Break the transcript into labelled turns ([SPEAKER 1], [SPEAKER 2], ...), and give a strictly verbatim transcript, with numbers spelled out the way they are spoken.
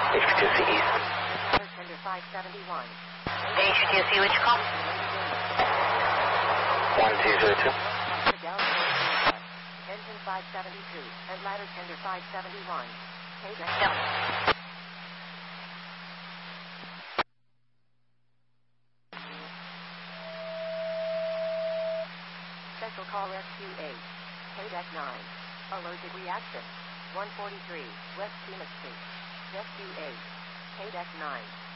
[SPEAKER 1] H Q C East.
[SPEAKER 2] Tender five seventy-one.
[SPEAKER 3] H Q C, which call?
[SPEAKER 1] one two zero two.
[SPEAKER 2] Engine five seventy-two, and ladder tender five seventy-one. Payback.
[SPEAKER 3] No.
[SPEAKER 2] Special call S Q eight. Payback nine. Allergic reaction. one forty-three, West Phoenix Street. S Q eight. Payback nine.